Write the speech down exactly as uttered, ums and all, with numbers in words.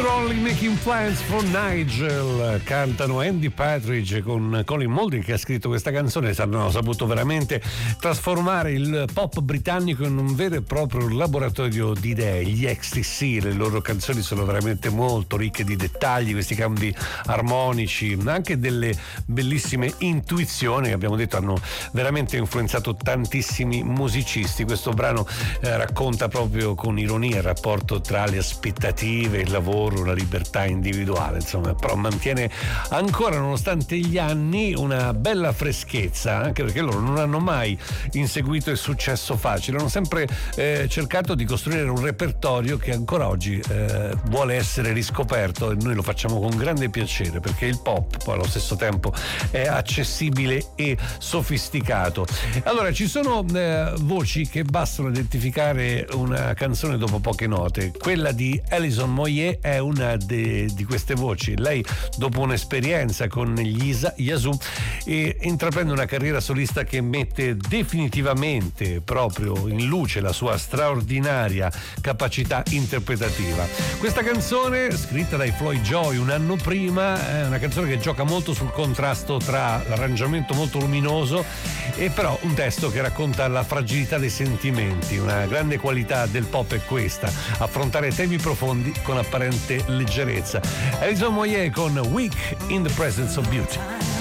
Only Making Plans for Nigel, cantano Andy Partridge con Colin Moulding, che ha scritto questa canzone. Hanno saputo veramente trasformare il pop britannico in un vero e proprio laboratorio di idee. Gli X T C, le loro canzoni sono veramente molto ricche di dettagli, questi cambi armonici, anche delle bellissime intuizioni che abbiamo detto hanno veramente influenzato tantissimi musicisti. Questo brano eh, racconta proprio con ironia il rapporto tra le aspettative, il lavoro, la libertà individuale, insomma, però mantiene ancora, nonostante gli anni, una bella freschezza, anche perché loro non hanno mai inseguito il successo facile, hanno sempre eh, cercato di costruire un repertorio che ancora oggi eh, vuole essere riscoperto, e noi lo facciamo con grande piacere, perché il pop poi allo stesso tempo è accessibile e sofisticato. Allora, ci sono eh, voci che bastano a identificare una canzone dopo poche note. Quella di Alison Moyet è una de, di queste voci. Lei, dopo un'esperienza con gli Yazoo, e intraprende una carriera solista che mette definitivamente proprio in luce la sua straordinaria capacità interpretativa. Questa canzone, scritta dai Floyd Joy un anno prima, è una canzone che gioca molto sul contrasto tra l'arrangiamento molto luminoso e però un testo che racconta la fragilità dei sentimenti. Una grande qualità del pop è questa, affrontare temi profondi con apparente leggerezza. Alison Moyet con Weak in the Presence of Beauty.